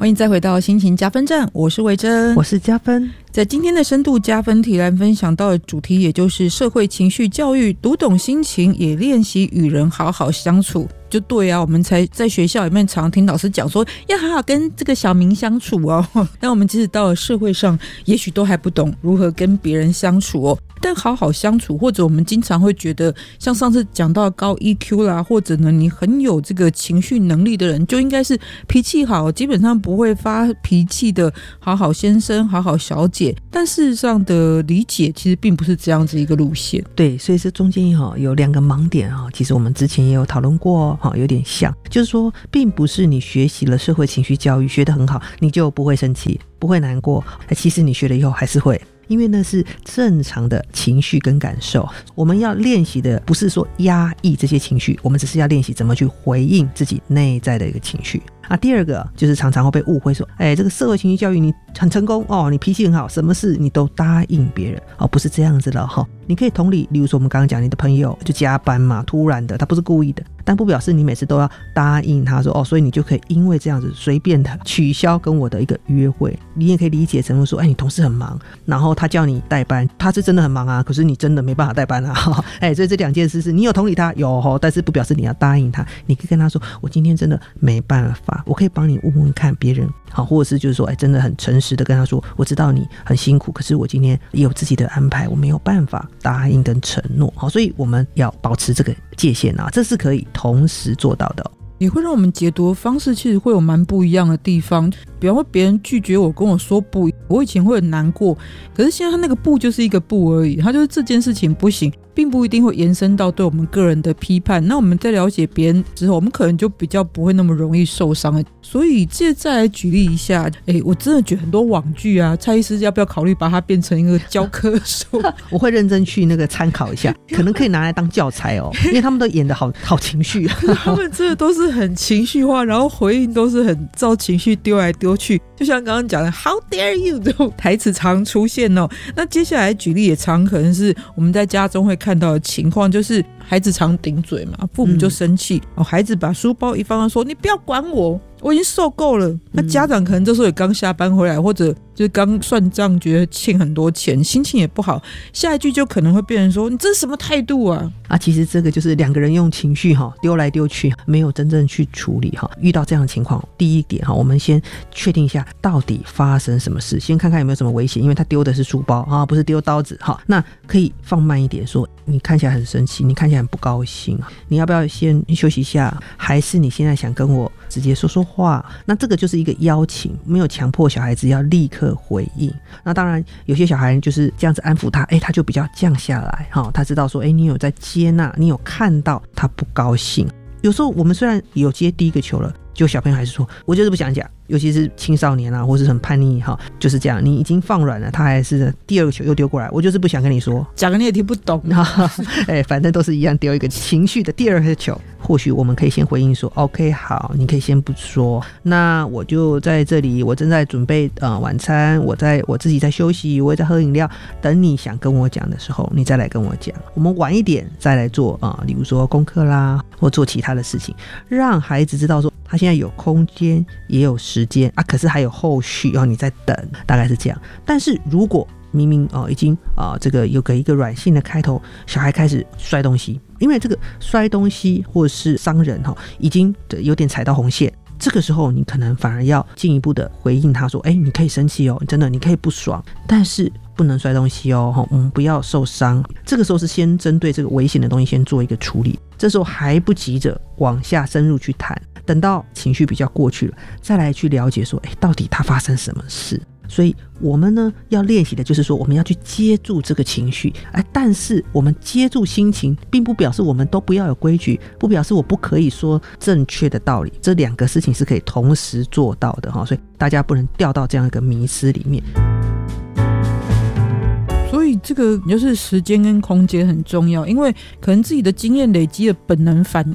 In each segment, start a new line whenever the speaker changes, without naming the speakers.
欢迎再回到心情加分站，我是维珍，
我是加分。
在今天的深度加分题栏分享到的主题，也就是社会情绪教育，读懂心情，也练习与人好好相处。就对啊，我们才在学校里面常听老师讲说要好好跟这个小明相处哦，但我们即使到了社会上，也许都还不懂如何跟别人相处哦。但好好相处，或者我们经常会觉得，像上次讲到高 EQ 啦，或者呢你很有这个情绪能力的人，就应该是脾气好，基本上不会发脾气的好好先生、好好小姐。但事实上的理解其实并不是这样子一个路线。
对，所以这中间有两个盲点，其实我们之前也有讨论过，有点像，就是说并不是你学习了社会情绪教育学得很好，你就不会生气，不会难过，其实你学了以后还是会，因为那是正常的情绪跟感受。我们要练习的不是说压抑这些情绪，我们只是要练习怎么去回应自己内在的一个情绪。第二个就是常常会被误会说，这个社会情绪教育你很成功哦，你脾气很好，什么事你都答应别人哦，不是这样子了哈。你可以同理，例如说我们刚刚讲你的朋友就加班嘛，突然的，他不是故意的，但不表示你每次都要答应他说所以你就可以因为这样子随便的取消跟我的一个约会。你也可以理解成说，你同事很忙，然后他叫你代班，他是真的很忙啊，可是你真的没办法代班啊，所以这两件事是你有同理他有，但是不表示你要答应他。你可以跟他说，我今天真的没办法，我可以帮你问问看别人，或者是就是说真的很诚实的跟他说，我知道你很辛苦，可是我今天也有自己的安排，我没有办法答应跟承诺。所以我们要保持这个界限这是可以同时做到的。
也会让我们解读的方式其实会有蛮不一样的地方。比方说别人拒绝我跟我说不，我以前会很难过，可是现在他那个不就是一个不而已，他就是这件事情不行，并不一定会延伸到对我们个人的批判。那我们在了解别人之后，我们可能就比较不会那么容易受伤了。所以再来举例一下，我真的觉得很多网剧啊，蔡医师要不要考虑把它变成一个教科书？
我会认真去那个参考一下，可能可以拿来当教材因为他们都演得好情绪
他们真的都是很情绪化，然后回应都是很照情绪丢来丢去，就像刚刚讲的 How dare you 这种台词常出现那接下来举例也常可能是我们在家中会看到的情况，就是孩子常顶嘴嘛，父母就生气，孩子把书包一放说你不要管我，我已经受够了。那家长可能这时候也刚下班回来，或者就是刚算账觉得欠很多钱，心情也不好，下一句就可能会变成说你这是什么态度啊。
其实这个就是两个人用情绪丢来丢去，没有真正去处理遇到这样的情况，第一点我们先确定一下到底发生什么事，先看看有没有什么危险，因为他丢的是书包不是丢刀子那可以放慢一点，说你看起来很生气，你看起来很不高兴，你要不要先休息一下，还是你现在想跟我直接说说话？那这个就是一个邀请，没有强迫小孩子要立刻回应。那当然有些小孩就是这样子安抚他，他就比较降下来他知道说你有在接纳，你有看到他不高兴。有时候我们虽然有接第一个球了，就小朋友还是说我就是不想讲，尤其是青少年或是很叛逆就是这样，你已经放软了，他还是第二个球又丢过来，我就是不想跟你说，
讲了你也听不懂
反正都是一样丢一个情绪的第二个球。或许我们可以先回应说 OK 好，你可以先不说，那我就在这里，我正在准备晚餐，我自己在休息，我也在喝饮料，等你想跟我讲的时候你再来跟我讲，我们晚一点再来做例如说功课啦，或做其他的事情，让孩子知道说他现在有空间也有时间可是还有后续你在等，大概是这样。但是如果明明已经这个有一个软性的开头，小孩开始摔东西，因为这个摔东西或是伤人已经有点踩到红线，这个时候你可能反而要进一步的回应他说你可以生气真的你可以不爽，但是不能摔东西我们不要受伤。这个时候是先针对这个危险的东西先做一个处理，这时候还不急着往下深入去谈，等到情绪比较过去了再来去了解说到底他发生什么事。所以我们呢要练习的就是说我们要去接住这个情绪，但是我们接住心情并不表示我们都不要有规矩，不表示我不可以说正确的道理，这两个事情是可以同时做到的所以大家不能掉到这样一个迷思里面。
所以这个就是时间跟空间很重要，因为可能自己的经验累积的本能反应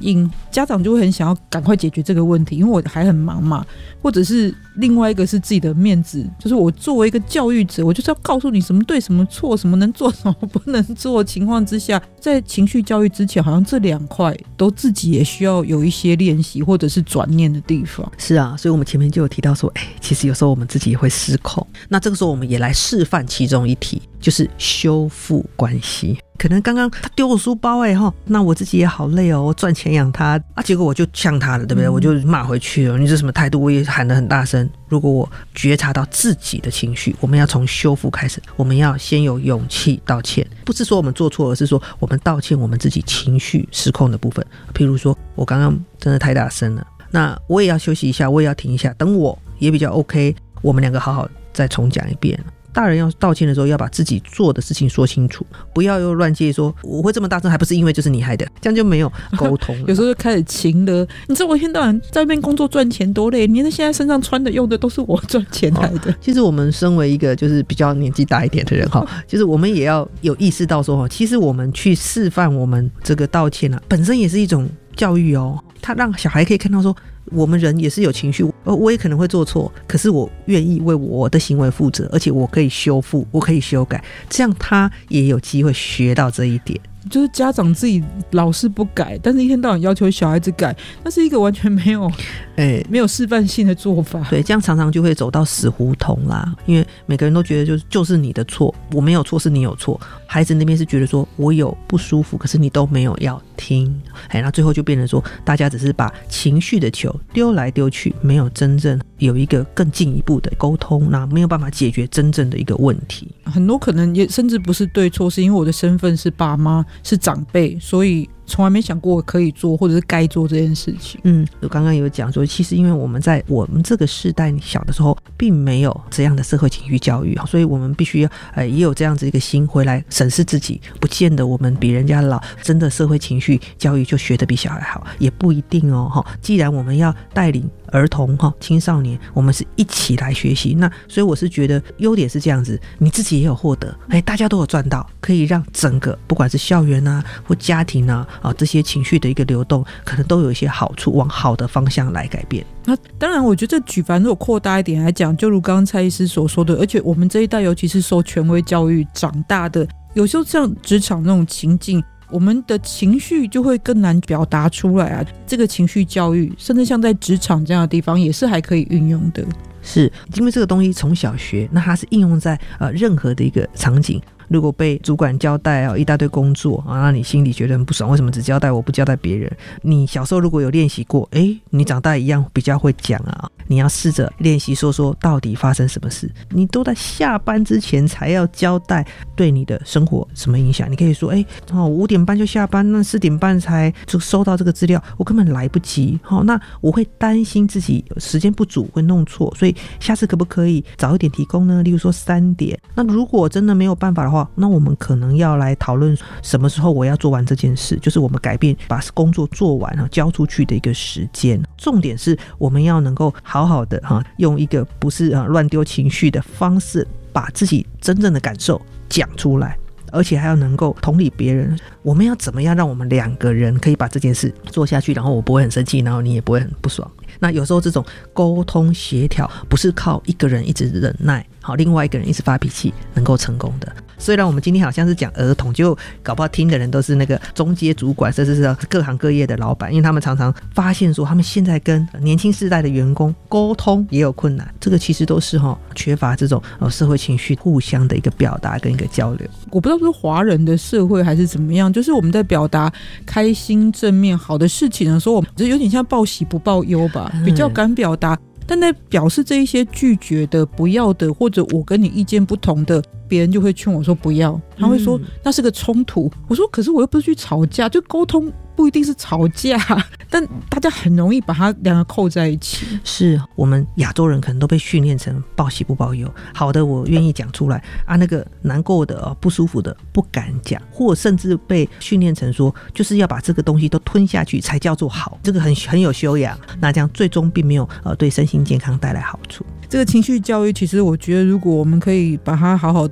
家长就会很想要赶快解决这个问题，因为我还很忙嘛，或者是另外一个是自己的面子，就是我作为一个教育者，我就是要告诉你什么对什么错，什么能做什么不能做的情况之下，在情绪教育之前，好像这2块都自己也需要有一些练习或者是转念的地方。
是啊，所以我们前面就有提到说，其实有时候我们自己也会失控，那这个时候我们也来示范其中一题，就是修复关系。可能刚刚他丢我书包那我自己也好累哦，我赚钱养他啊，结果我就呛他了，对不对？我就骂回去了，你这什么态度？我也喊得很大声。如果我觉察到自己的情绪，我们要从修复开始，我们要先有勇气道歉，不是说我们做错，而是说我们道歉我们自己情绪失控的部分。譬如说我刚刚真的太大声了，那我也要休息一下，我也要停一下，等我也比较 OK， 我们2个好好再重讲一遍。大人要道歉的时候，要把自己做的事情说清楚，不要又乱接说我会这么大声还不是因为就是你害的，这样就没有沟通了。
有时候就开始情了，你知道我一天到晚在那边工作赚钱多累，你现在身上穿的用的都是我赚钱来的。
其实我们身为一个就是比较年纪大一点的人就是我们也要有意识到说其实我们去示范我们这个道歉本身也是一种教育他让小孩可以看到说我们人也是有情绪，我也可能会做错，可是我愿意为我的行为负责，而且我可以修复，我可以修改，这样他也有机会学到这一点。
就是家长自己老是不改，但是一天到晚要求小孩子改，那是一个完全没有示范性的做法。
对，这样常常就会走到死胡同啦，因为每个人都觉得就是你的错，我没有错是你有错，孩子那边是觉得说我有不舒服，可是你都没有要听，那最后就变成说大家只是把情绪的球丢来丢去，没有真正有一个更进一步的沟通，那没有办法解决真正的一个问题。很
多可能也甚至不是对错，是因为我的身份是爸妈是长辈，所以从来没想过可以做或者是该做这件事情。我
刚刚有讲说其实因为我们在我们这个世代小的时候并没有这样的社会情绪教育，所以我们必须也有这样子一个心回来审视自己，不见得我们比人家老，真的社会情绪教育就学得比小孩好，也不一定既然我们要带领儿童青少年，我们是一起来学习，那所以我是觉得优点是这样子，你自己也有获得，大家都有赚到，可以让整个不管是校园或家庭这些情绪的一个流动可能都有一些好处，往好的方向来改变。
那当然我觉得这举凡如果扩大一点来讲，就如刚刚蔡医师所说的，而且我们这一代尤其是受权威教育长大的，有时候像职场那种情境，我们的情绪就会更难表达出来这个情绪教育甚至像在职场这样的地方也是还可以运用的。
是因为这个东西从小学，那它是应用在任何的一个场景。如果被主管交代一大堆工作那你心里觉得很不爽，为什么只交代我不交代别人？你小时候如果有练习过你长大一样比较会讲你要试着练习说到底发生什么事，你都在下班之前才要交代，对你的生活什么影响？你可以说我5点半就下班，那4点半才就收到这个资料，我根本来不及那我会担心自己时间不足会弄错，所以下次可不可以早一点提供呢？例如说3点。那如果真的没有办法的话，那我们可能要来讨论什么时候我要做完这件事，就是我们改变把工作做完交出去的一个时间。重点是我们要能够好好的用一个不是乱丢情绪的方式，把自己真正的感受讲出来，而且还要能够同理别人。我们要怎么样让我们2个人可以把这件事做下去，然后我不会很生气，然后你也不会很不爽。那有时候这种沟通协调不是靠一个人一直忍耐另外一个人一直发脾气能够成功的。虽然我们今天好像是讲儿童，就搞不好听的人都是那个中阶主管，甚至是各行各业的老板，因为他们常常发现说他们现在跟年轻世代的员工沟通也有困难，这个其实都是缺乏这种社会情绪互相的一个表达跟一个交流。
我不知道是华人的社会还是怎么样，就是我们在表达开心正面好的事情的时候，我们有点像报喜不报忧吧，比较敢表达。但在表示这一些拒绝的不要的，或者我跟你意见不同的，别人就会劝我说不要，他会说那是个冲突。我说可是我又不是去吵架，就沟通不一定是吵架，但大家很容易把它2个扣在一起。
是我们亚洲人可能都被训练成报喜不报忧，好的我愿意讲出来那个难过的不舒服的不敢讲，或甚至被训练成说就是要把这个东西都吞下去才叫做好，这个很有修养，那这样最终并没有对身心健康带来好处。
这个情绪教育其实我觉得如果我们可以把它好好的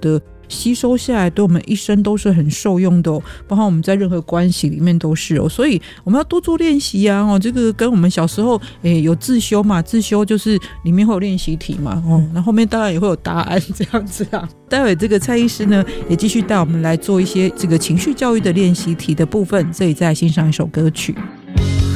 吸收下来对我们一生都是很受用的包括我们在任何关系里面都是所以我们要多做练习啊这个跟我们小时候有自修嘛，自修就是里面会有练习题嘛那后面当然也会有答案这样子啊。待会这个蔡医师呢也继续带我们来做一些这个情绪教育的练习题的部分，这里再来欣赏一首歌曲。